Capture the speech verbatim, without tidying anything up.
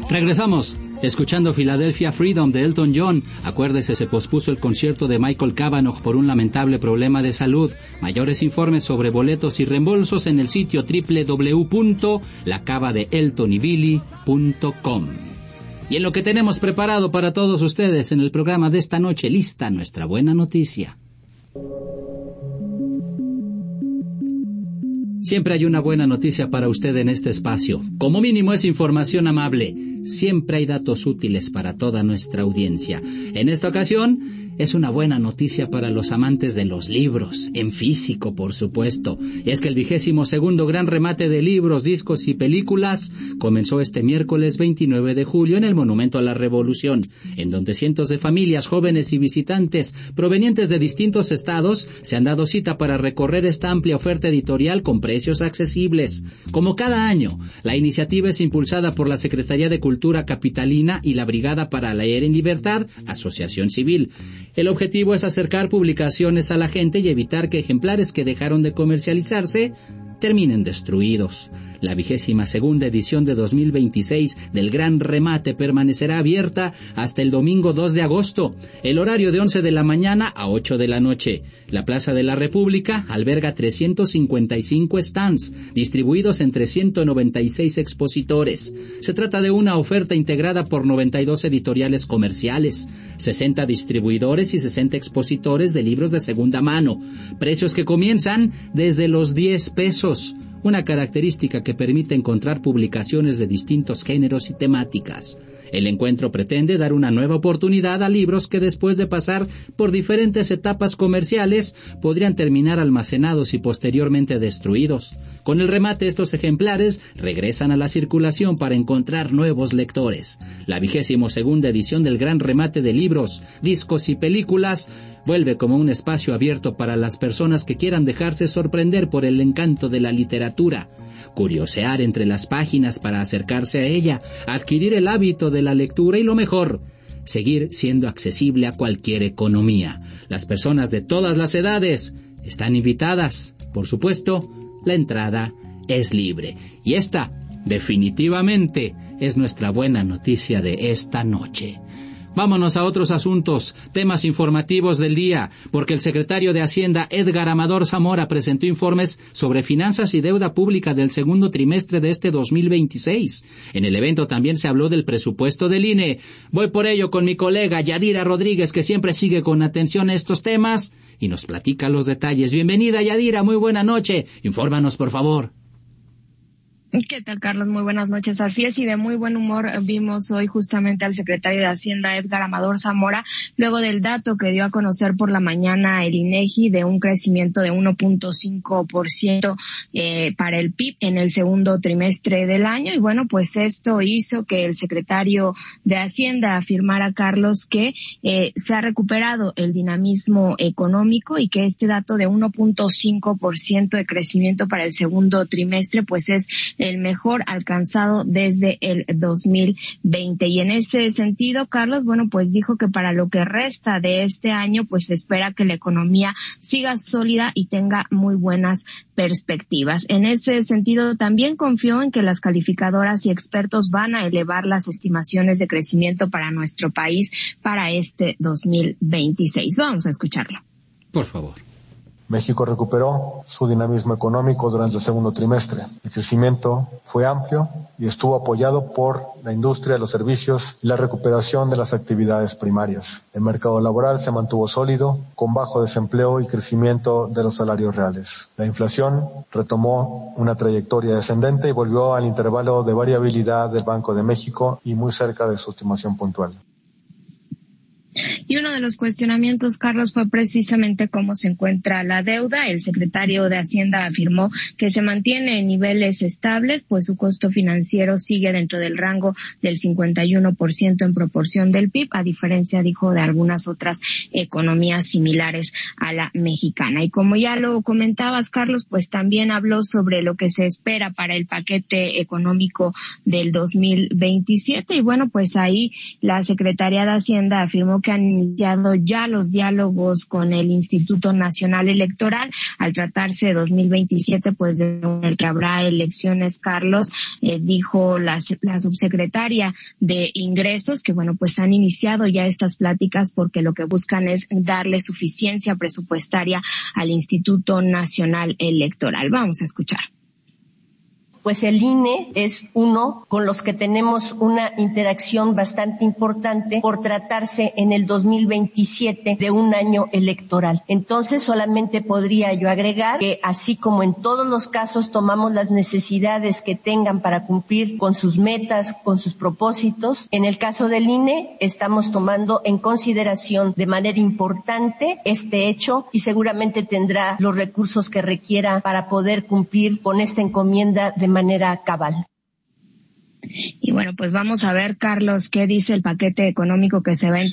Regresamos, escuchando Philadelphia Freedom de Elton John. Acuérdese, se pospuso el concierto de Michael Cavanagh por un lamentable problema de salud. Mayores informes sobre boletos y reembolsos en el sitio doble u doble u doble u punto la cava de elton y billy punto com. Y en lo que tenemos preparado para todos ustedes en el programa de esta noche, lista nuestra buena noticia. Siempre hay una buena noticia para usted en este espacio. Como mínimo es información amable. Siempre hay datos útiles para toda nuestra audiencia. En esta ocasión es una buena noticia para los amantes de los libros, en físico, por supuesto. Y es que el vigésimo segundo gran remate de libros, discos y películas comenzó este miércoles veintinueve de julio en el Monumento a la Revolución, en donde cientos de familias, jóvenes y visitantes provenientes de distintos estados se han dado cita para recorrer esta amplia oferta editorial con precios accesibles. Como cada año, la iniciativa es impulsada por la Secretaría de Cultura Capitalina y la Brigada para Leer en Libertad, asociación civil. El objetivo es acercar publicaciones a la gente y evitar que ejemplares que dejaron de comercializarse terminen destruidos. La vigésima segunda edición de dos mil veintiséis del Gran Remate permanecerá abierta hasta el domingo dos de agosto, el horario de once de la mañana a ocho de la noche. La Plaza de la República alberga trescientos cincuenta y cinco stands, distribuidos entre ciento noventa y seis expositores. Se trata de una oferta integrada por noventa y dos editoriales comerciales, sesenta distribuidores y sesenta expositores de libros de segunda mano, precios que comienzan desde los diez pesos. Una característica que permite encontrar publicaciones de distintos géneros y temáticas. El encuentro pretende dar una nueva oportunidad a libros que después de pasar por diferentes etapas comerciales podrían terminar almacenados y posteriormente destruidos. Con el remate, estos ejemplares regresan a la circulación para encontrar nuevos lectores. La vigésimo segunda edición del Gran Remate de libros, discos y películas vuelve como un espacio abierto para las personas que quieran dejarse sorprender por el encanto de la literatura, curiosear entre las páginas para acercarse a ella, adquirir el hábito de la lectura y, lo mejor, seguir siendo accesible a cualquier economía. Las personas de todas las edades están invitadas. Por supuesto, la entrada es libre. Y esta, definitivamente, es nuestra buena noticia de esta noche. Vámonos a otros asuntos, temas informativos del día, porque el secretario de Hacienda, Edgar Amador Zamora, presentó informes sobre finanzas y deuda pública del segundo trimestre de este dos mil veintiséis. En el evento también se habló del presupuesto del I N E. Voy por ello con mi colega Yadira Rodríguez, que siempre sigue con atención a estos temas y nos platica los detalles. Bienvenida, Yadira, muy buena noche. Infórmanos, por favor. ¿Qué tal, Carlos? Muy buenas noches. Así es, y de muy buen humor vimos hoy justamente al secretario de Hacienda, Edgar Amador Zamora, luego del dato que dio a conocer por la mañana el INEGI de un crecimiento de uno punto cinco por ciento eh, para el P I B en el segundo trimestre del año. Y bueno, pues esto hizo que el secretario de Hacienda afirmara, Carlos, que eh, se ha recuperado el dinamismo económico y que este dato de uno punto cinco por ciento de crecimiento para el segundo trimestre pues es el mejor alcanzado desde el dos mil veinte. Y en ese sentido, Carlos, bueno, pues dijo que para lo que resta de este año, pues se espera que la economía siga sólida y tenga muy buenas perspectivas. En ese sentido, también confió en que las calificadoras y expertos van a elevar las estimaciones de crecimiento para nuestro país para este dos mil veintiséis. Vamos a escucharlo. Por favor. México recuperó su dinamismo económico durante el segundo trimestre. El crecimiento fue amplio y estuvo apoyado por la industria, los servicios y la recuperación de las actividades primarias. El mercado laboral se mantuvo sólido, con bajo desempleo y crecimiento de los salarios reales. La inflación retomó una trayectoria descendente y volvió al intervalo de variabilidad del Banco de México y muy cerca de su estimación puntual. Y uno de los cuestionamientos, Carlos, fue precisamente cómo se encuentra la deuda. El secretario de Hacienda afirmó que se mantiene en niveles estables, pues su costo financiero sigue dentro del rango del cincuenta y uno por ciento en proporción del P I B, a diferencia, dijo, de algunas otras economías similares a la mexicana. Y como ya lo comentabas, Carlos, pues también habló sobre lo que se espera para el paquete económico del dos mil veintisiete. Y bueno, pues ahí la Secretaría de Hacienda afirmó que han iniciado ya los diálogos con el Instituto Nacional Electoral. Al tratarse de dos mil veintisiete, pues de el que habrá elecciones, Carlos, eh, dijo la, la subsecretaria de Ingresos que, bueno, pues han iniciado ya estas pláticas porque lo que buscan es darle suficiencia presupuestaria al Instituto Nacional Electoral. Vamos a escuchar. Pues el I N E es uno con los que tenemos una interacción bastante importante por tratarse en el dos mil veintisiete de un año electoral. Entonces solamente podría yo agregar que así como en todos los casos tomamos las necesidades que tengan para cumplir con sus metas, con sus propósitos, en el caso del I N E estamos tomando en consideración de manera importante este hecho y seguramente tendrá los recursos que requiera para poder cumplir con esta encomienda de manera cabal. Y bueno, pues vamos a ver, Carlos, qué dice el paquete económico que se va a